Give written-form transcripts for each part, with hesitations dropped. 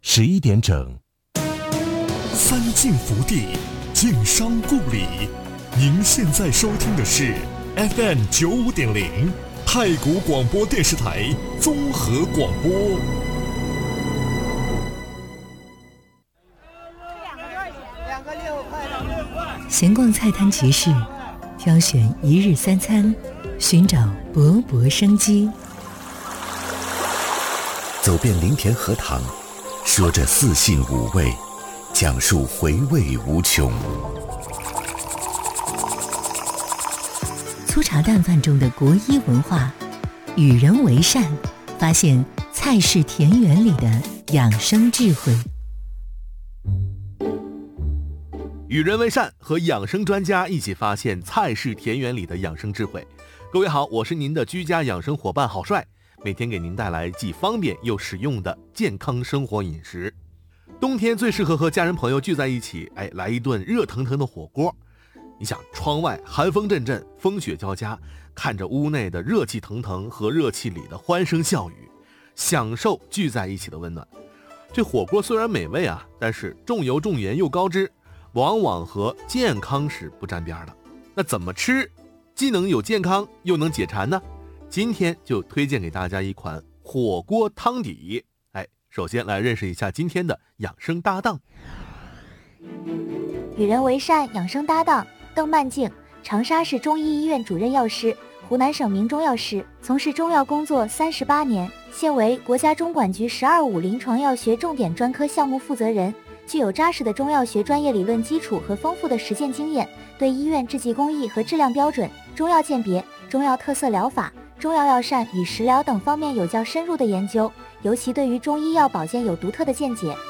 11点整。 三晋福地，晋商故里。您现在收听的是 FM95.0太谷广播电视台综合广播。 闲逛菜摊集市，挑选一日三餐，寻找勃勃生机。 走遍林田荷塘，说着四性五味，讲述回味无穷。 粗茶淡饭中的国医文化，与人为善，发现菜式田园里的养生智慧。 与人为善，和养生专家一起发现菜式田园里的养生智慧。各位好，我是您的居家养生伙伴郝帅，每天给您带来既方便又实用的健康生活饮食。冬天最适合和家人朋友聚在一起，来一顿热腾腾的火锅。你想，窗外寒风阵阵，风雪交加，看着屋内的热气腾腾和热气里的欢声笑语，享受聚在一起的温暖。这火锅虽然美味啊，但是重油重盐又高脂，往往和健康是不沾边的。那怎么吃既能有健康又能解馋呢？今天就推荐给大家一款火锅汤底。首先来认识一下今天的养生搭档。 与人为善养生搭档邓曼静，长沙市中医医院主任药师，湖南省名中药师，从事中药工作38年，现为国家中管局“12.5”临床药学重点专科项目负责人，具有扎实的中药学专业理论基础和丰富的实践经验，对医院制剂工艺和质量标准、中药鉴别、中药特色疗法、中药药膳与食疗等方面有较深入的研究，尤其对于中医药保健有独特的见解。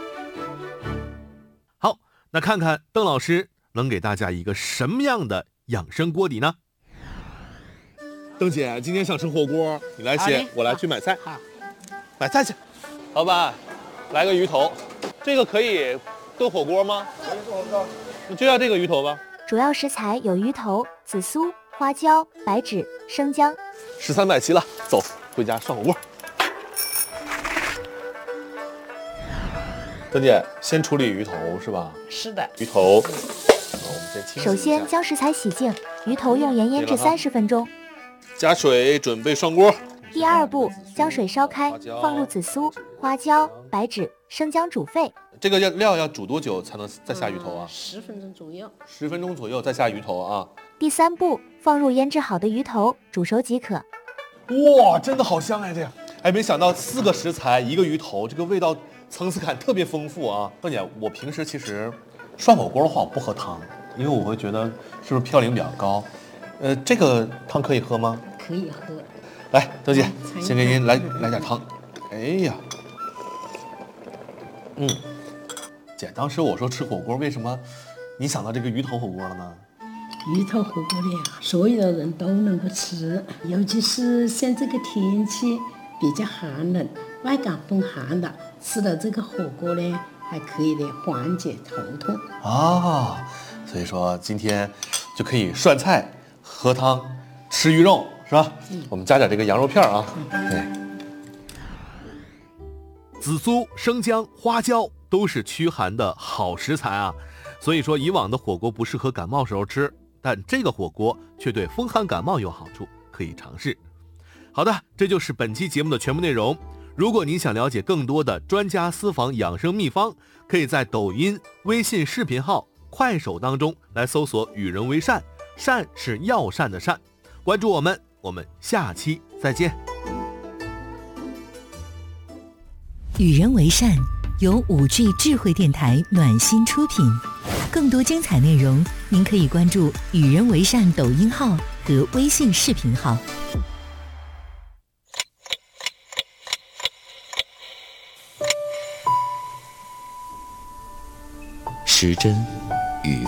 好，那看看邓老师能给大家一个什么样的养生锅底呢？邓姐，今天想吃火锅，你来切，我来去买菜。买菜去。老板，来个鱼头，这个可以炖火锅吗？可以炖火锅。那就要这个鱼头吧。 主要食材有鱼头、紫苏、花椒、白芷、生姜。 13买齐了，走，回家涮火锅。邓姐，先处理鱼头是吧？ 是的。 鱼头，我们先清洗一下。 首先将食材洗净，鱼头用盐腌制30分钟。 加水，准备上锅。 第二步，将水烧开，放入紫苏、花椒、白芷、生姜煮沸。 这个料要煮多久才能再下鱼头啊 ？10分钟左右。 10分钟左右再下鱼头啊。 第三步，放入腌制好的鱼头，煮熟即可。 哇，真的好香哎，这样。没想到4个食材1个鱼头，这个味道层次感特别丰富啊。邓姐，我平时其实涮火锅的话我不喝汤，因为我会觉得是不是嘌呤比较高。这个汤可以喝吗？ 可以喝。 来，邓姐，先给您来点汤。哎呀，姐，当时我说吃火锅，为什么你想到这个鱼头火锅了呢？ 鱼头火锅的呀，所有的人都能够吃，尤其是像这个天气比较寒冷，外感风寒的，吃了这个火锅呢，还可以的缓解头痛啊。所以说今天就可以涮菜、喝汤、吃鱼肉，是吧？我们加点这个羊肉片啊。对，紫苏、生姜、花椒都是驱寒的好食材啊。所以说以往的火锅不适合感冒时候吃，但这个火锅却对风寒感冒有好处，可以尝试。好的，这就是本期节目的全部内容。如果您想了解更多的专家私房养生秘方，可以在抖音、微信视频号、快手当中来搜索与人为善，善是药膳的善。关注我们，我们下期再见。 与人为善由5G 智慧电台暖心出品，更多精彩内容您可以关注与人为善抖音号和微信视频号。 时针